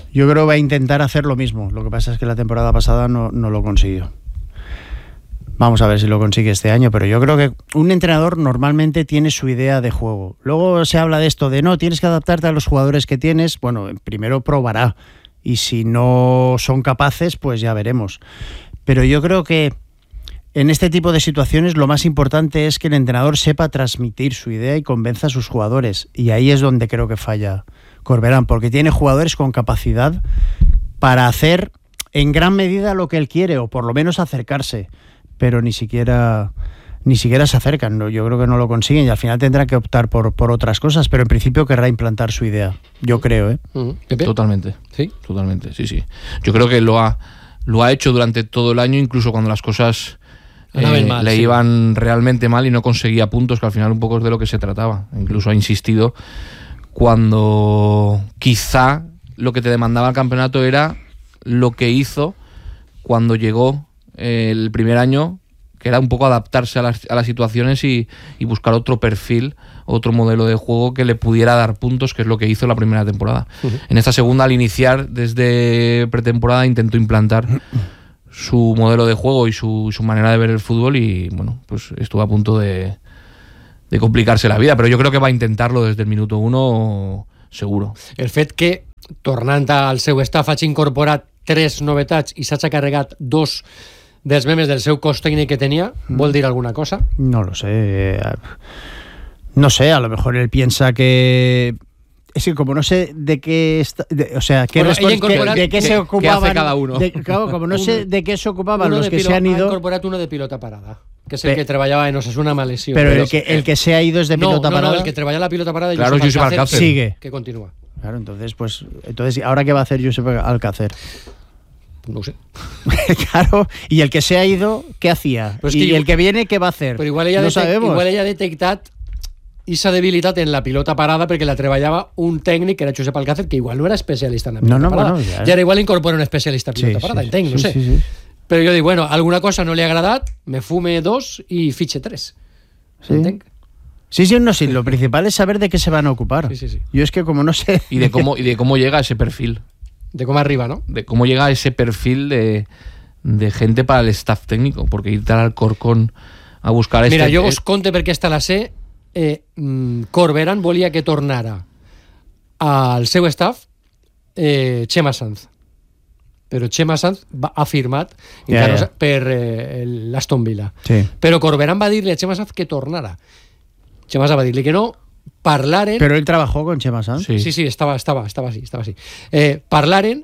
Yo creo que va a intentar hacer lo mismo. Lo que pasa es que la temporada pasada no, no lo consiguió. Vamos a ver si lo consigue este año, pero yo creo que un entrenador normalmente tiene su idea de juego. Luego se habla de esto de no, tienes que adaptarte a los jugadores que tienes. Bueno, primero probará y si no son capaces, pues ya veremos. Pero yo creo que en este tipo de situaciones lo más importante es que el entrenador sepa transmitir su idea y convenza a sus jugadores. Y ahí es donde creo que falla Corberán, porque tiene jugadores con capacidad para hacer en gran medida lo que él quiere, o por lo menos acercarse. Pero ni siquiera ni siquiera se acercan, ¿no? Yo creo que no lo consiguen y al final tendrá que optar por, por otras cosas, pero en principio querrá implantar su idea, yo creo, ¿eh? Uh-huh. Totalmente, sí, totalmente, sí, sí. Yo creo que lo ha, lo ha hecho durante todo el año, incluso cuando las cosas eh, mal, le sí. iban realmente mal y no conseguía puntos, que al final un poco es de lo que se trataba. Incluso ha insistido cuando quizá lo que te demandaba el campeonato era lo que hizo cuando llegó el primer año, que era un poco adaptarse a las, a las situaciones y, y buscar otro perfil, otro modelo de juego que le pudiera dar puntos, que es lo que hizo la primera temporada. Uh-huh. En esta segunda, al iniciar desde pretemporada, intentó implantar su modelo de juego y su, su manera de ver el fútbol y bueno, pues estuvo a punto de, de complicarse la vida, però jo crec que va intentar-lo des del minuto uno seguro. El fet que, tornant al seu staff, hagi incorporat tres novetats i s'ha carregat dos dels memes del seu cos tècnic que tenía, ¿vol dir alguna cosa? No lo sé. No sé, a lo mejor él piensa que... Es que como no sé de qué... Está, de, o sea, qué bueno, respons- de, de qué se ocupaban... ¿Qué hace cada uno? De, claro, como no sé de qué se ocupaban los que pilo, se han ido... Ha incorporat uno de pilota parada, que es el Pe- que treballava en Osasuna amb lesió. Pero el que, el que se ha ido es de pilota no, no, parada. No, el que treballa la pilota parada y claro, Josep Alcácer, Alcácer sigue. Que continúa. Claro, entonces, pues... entonces ¿ahora qué va a hacer Josep Alcácer? No sé. Claro, y el que se ha ido, ¿qué hacía? Pues y que, el que viene, ¿qué va a hacer? Pero igual ella, no detec- sabemos. igual ella ha detectat esa debilitat en la pilota parada perquè la treballava un tècnic que era Josep Alcácer, que igual no era especialista en la pilota no, no, parada. Bueno, ja. I ara igual incorpora un especialista en pilota sí, parada, sí, entenc, sí, no sé. Sí, sí. Però jo dic, bueno, alguna cosa no li ha agradat, me fume dos i fiche tres. Sí. Entenc? Sí, sí, no, sí, lo principal es saber de qué se van a ocupar. Sí, sí, sí. Yo es que como no sé... Y de cómo, y de cómo llega ese perfil. De cómo arriba, ¿no? De cómo llega ese perfil de, de gente para el staff técnico, porque ir al Alcorcón a buscar... Mira, este, jo us conte perquè esta la sé. Eh, Corberán volia que tornara al seu staff eh, Chema Sanz, però Chema Sanz va, ha firmat yeah, yeah. yeah. per eh, l'Aston Villa, sí. Però Corberán va dir-li a Chema Sanz que tornara. Chema Sanz va dir-li que no, parlaren... Pero él trabajó con Chema Sanz. Sí, sí, sí estava, estava, estava así, estava así. Eh, parlaren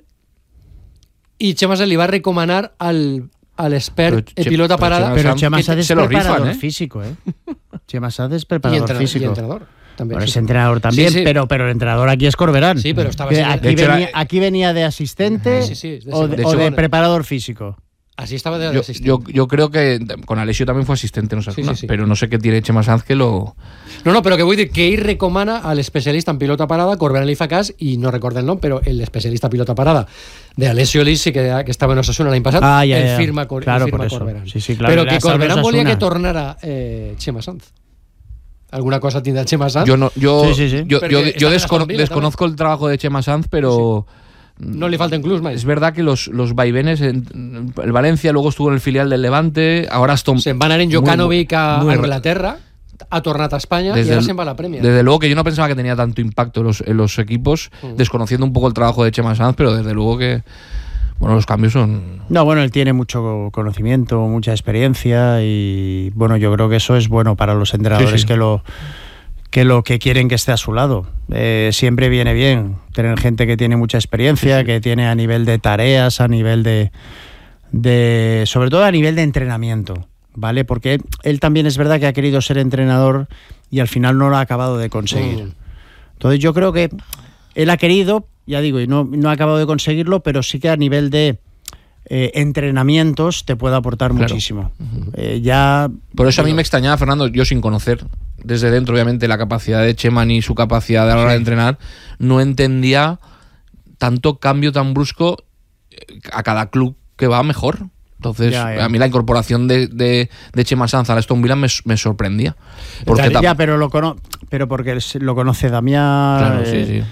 i Chema Sanz li va recomanar al al expert en pilota parada. Pero Chema Sanz es preparador rifan, ¿eh? físico, ¿eh? Chema Sanz es preparador y entrenador, físico. Y entrenador también. Bueno, sí, es entrenador también, sí, sí. Pero, pero el entrenador aquí es Corberán. Sí, pero estaba así. Aquí, de venía, hecho, aquí venía de asistente sí, sí, de o de, de o hecho, de preparador físico. Así estaba de yo, asistente. yo, yo creo que con Alessio también fue asistente, no sé, sí, sí, sí. pero no sé qué tiene Chema Sanz que lo... No, no, però que vull dir que ell recomana a l'especialista en pilota parada, Corberán li fa cas, i no recorda el nom, però l'especialista en pilota parada de Alessio Lissi, que, que estava en Osasuna l'any passat, ah, ja, ja. el firma, cor, claro, el firma por eso. Corberán. Sí, sí, claro, però que Corberán volia Osasuna. que tornara eh, Chema Sanz. ¿Alguna cosa tendrá Chema Sanz? Yo, no, yo, sí, sí, sí. yo, yo, yo descono- Villa, desconozco el trabajo de Chema Sanz, pero... Sí. No le falta incluso más. Es verdad que los, los vaivenes, en, el Valencia luego estuvo en el filial del Levante, ahora Aston... Se'n van anar en Jokanovic a, muy, a Inglaterra, ha tornat a España desde y ahora el, se'n va a la Premier. Desde luego que yo no pensaba que tenía tanto impacto en los, en los equipos, mm. desconociendo un poco el trabajo de Chema Sanz, pero desde luego que bueno, los cambios son... No, bueno, él tiene mucho conocimiento, mucha experiencia y bueno, yo creo que eso es bueno para los entrenadores sí, sí. que lo... que lo que quieren que esté a su lado. Eh, siempre viene bien tener gente que tiene mucha experiencia, sí, sí. que tiene a nivel de tareas, a nivel de, de... sobre todo a nivel de entrenamiento, ¿vale? Porque él también es verdad que ha querido ser entrenador y al final no lo ha acabado de conseguir. Mm. Entonces yo creo que él ha querido, ya digo, y no, no ha acabado de conseguirlo, pero sí que a nivel de eh, entrenamientos te puede aportar claro. muchísimo. Uh-huh. Eh, ya... Por eso a mí me extrañaba, Fernando, yo sin conocer desde dentro, obviamente, la capacidad de Chema ni su capacidad a la hora sí. de entrenar, no entendía tanto cambio tan brusco a cada club que va mejor. Entonces, ya, ya. a mí la incorporación de, de, de Chema Sanz a Aston Villa me, me sorprendía. Porque ya, ya, pero, lo cono- pero porque lo conoce Damián, claro, eh, sí, sí.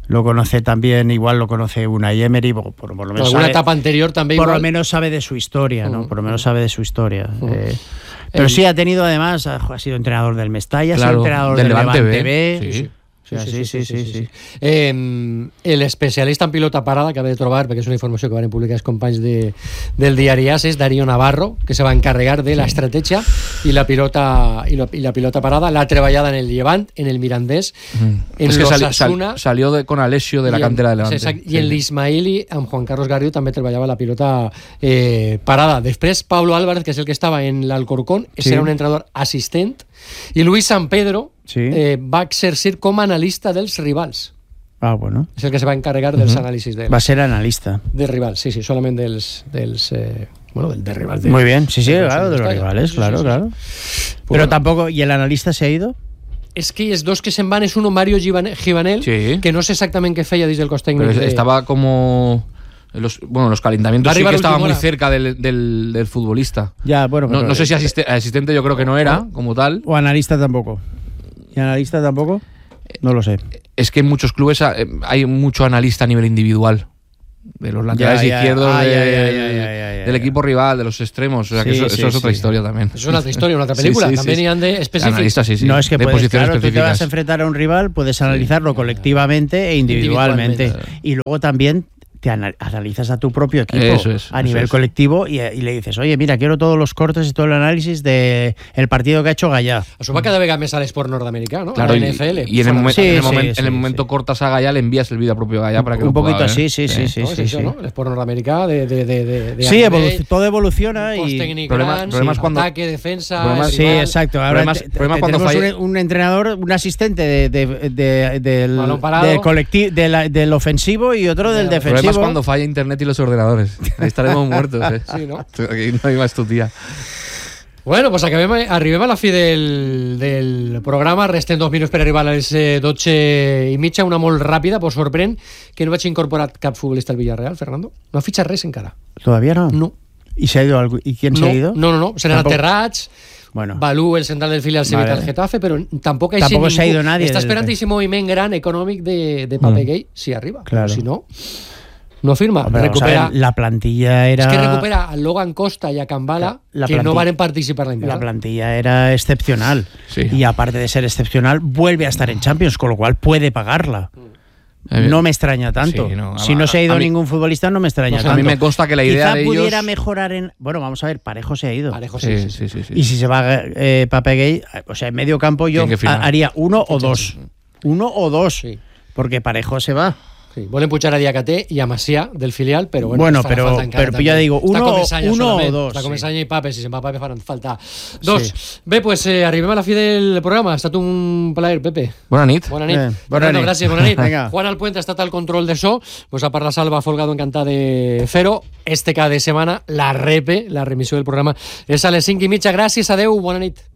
Lo conoce también, igual lo conoce Unai Emery, por, por lo menos alguna sabe, etapa anterior también. Por igual. lo menos sabe de su historia, ¿no? Uh, Por lo menos sabe de su historia. Uh, eh, pero el, sí ha tenido además, ha, ha sido entrenador del Mestalla, claro, ha sido entrenador del del Levante, Levante B. B. Sí, sí. Sí, sí, sí, sí, sí, sí. Eh, el especialista en pilota parada que acaba de trobar, perquè és una informació que van publicar els companys de, del diari A S, és Darío Navarro, que se va a encarregar de la estratègia i la pilota i, lo, y la pilota parada. La treballada en el Llevant, en el Mirandés, mm. en es que l'Osasuna... Sal, salió de, con Alessio de la cantera de Levante. Exacte, i en l'Ismaili, amb Juan Carlos Garrido, també treballava la pilota eh, parada. Després, Pablo Álvarez, que és el que estava en l'Alcorcón, sí. Era un entrenador assistent, i Luis San Pedro sí. eh, va exercir com a analista dels rivals. Ah, bueno. És el que se va encarregar dels uh-huh. anàlisis dels, va ser analista dels rivals, sí, sí, solament dels, dels eh, bueno, del, de rivals de, muy bien, sí, sí, de claro, de los rivales, sí, claro, sí, sí, claro sí. Pero bueno, tampoco, ¿y el analista se ha ido? És que els dos que se'n van és uno Mario Givanel, sí. que no sé exactament què feia dins del cos tècnic. Pero estaba como... Los, bueno, los calentamientos sí que estaba muy cerca del, del, del futbolista. Ya, bueno, no, no sé si asiste, asistente yo creo que no era, como tal. O analista tampoco. ¿Y analista tampoco? No lo sé. Es que en muchos clubes hay mucho analista a nivel individual. De los laterales ya, ya, izquierdos ah, de, ya, ya, ya, ya, ya, ya, del equipo rival, de los extremos. O sea, sí, que eso, sí, eso es sí. otra historia también. Es una otra historia, una otra película. Sí, sí, también sí. iban de específicos. Sí, sí. No, es que de puedes, posiciones claro, tú te vas a enfrentar a un rival, puedes analizarlo sí. colectivamente e individualmente. individualmente. Y luego también te analizas a tu propio equipo eso es, a nivel eso es. colectivo y, y le dices, oye, mira, quiero todos los cortes y todo el análisis del de partido que ha hecho Gallá. Això va cada vegada més a l'esport nord-americà, ¿no? Claro, a la N F L. Y, y en el, momen, sí, en el, sí, momen, sí, en el sí, momento sí. cortas a Gallá, le envías el vídeo al propio Gallá para que un lo poquito pueda, así, ¿eh? sí, sí, sí, no, sí, es sí, això, ¿no? L'esport nord-americà de, de, de, de, de sí, evolu todo evoluciona y problemas, gran, problemas sí, cuando ataque, defensa, problemas, sí, rival. Exacto. Ahora problemas, te, problemas te, cuando tenemos falla... un, un entrenador, un asistente de, de, de, del, del, colectivo, de la, del ofensivo y otro del defensivo. Problemas cuando falla internet y los ordenadores. Ahí estaremos muertos, ¿eh? Sí, no? Aquí no hay más tu tía. Bueno, pues acabem, arribem a la fi del, del programa. Resten dos minuts per arribar a les dotze i mitja. Una molt ràpida, pues sorprèn que no vaig incorporar cap futbolista al Villarreal, Fernando. No ha fitxat res encara. ¿Todavía no? No. ¿Y se ha ido algo? ¿Y quién no, se ha ido? No, no, no. Se n'han aterrats. Bueno. Balú, el central del filial, se vale. al Getafe, però tampoc, tampoc s'ha ido nadie. Està esperant aquest moviment gran econòmic de, de Pape mm. Gay, si arriba. Claro. Si no... No firma, Hombre, recupera. O sea, la plantilla era. Es que recupera a Logan Costa y a Cambala, la que no van a participar en la inversión. La plantilla era excepcional. Sí. Y aparte de ser excepcional, vuelve a estar en Champions, con lo cual puede pagarla. No me extraña tanto. Sí, no, si no se ha ido a, ningún futbolista, no me extraña no sé, tanto. A mí me consta que la idea Quizá de pudiera ellos... mejorar en... Bueno, vamos a ver, Parejo se ha ido. Parejo sí, sí, sí, sí, sí. Y si se va eh, Pape Gay, o sea, en medio campo yo haría uno o dos. Uno o dos. Sí. Porque Parejo se va. Sí, volen pujar a Diacaté i a Macià del filial, però bueno, bueno però, però ja digo, uno, uno o dos. Està començant sí. I Pape, si se'n va Pape faran falta dos. Sí. Bé, pues eh, arribem a la fi del programa. Ha estat un plaer, Pepe. Bona nit. Bona nit. Eh, bona Fernando, nit. Gràcies, bona nit. Juan Alpuente ha estat al control de so. Pues a parlar Salva Folgado, encantat de fer-ho. Este cada de setmana, la repe, la remissió del programa és a les cinc i mitja. Gràcies, adeu, bona nit.